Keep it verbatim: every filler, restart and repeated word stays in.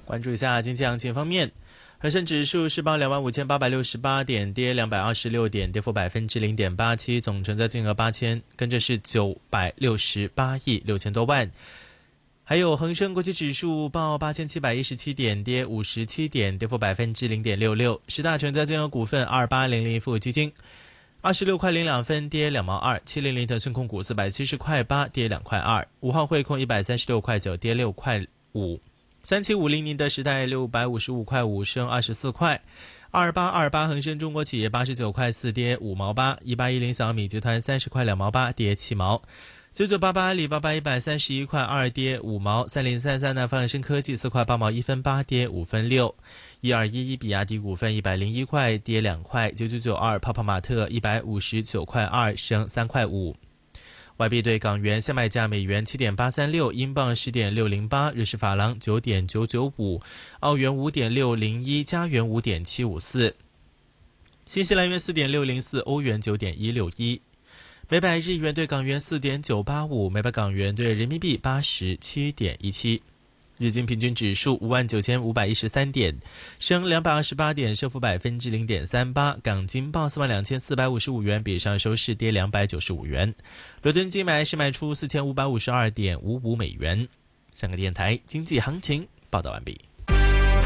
关注一下经济行情方面，恒生指数是报两万五千八百六十八点，跌两百二十六点，跌幅百分之零点八七，总成交金额八千，跟着是九百六十八亿六千多万。还有恒生国际指数报八千七百一十七点，跌五十七点，跌幅百分之零点六六。十大成交金额股份二八零零富基金二十六块零两分，跌两毛二；七零零腾讯控股四百七十块八，跌两块二；五号汇控一百三十六块九，跌六块五；三七五零宁德时代六百五十五块五，升二十四块；二八二八恒生中国企业八十九块四，跌五毛八；一八一零小米集团三十块两毛八，跌七毛；九九八八阿里巴巴一百三十一块二，跌五毛；三零三三南方恒生科技四块八毛一分八，跌五分六；一二一一比亚迪股份一百零一块，跌两块；九九九二泡泡玛特一百五十九块二，升三块五。外币对港元现卖价美元七点八三六，英镑十点六零八，瑞士法郎九点九九五，澳元五点六零一，加元五点七五四，新西兰元四点六零四，欧元九点一六一。每百日元对港元四点九八五，每百港元对人民币八十七点一七。日经平均指数五万九千五百一十三点，升两百二十八点，升幅百分之零点三八。港金报四万两千四百五十五元，比上收市跌两百九十五元。伦敦金买是卖出四千五百五十二点五五美元。香港电台经济行情报道完毕。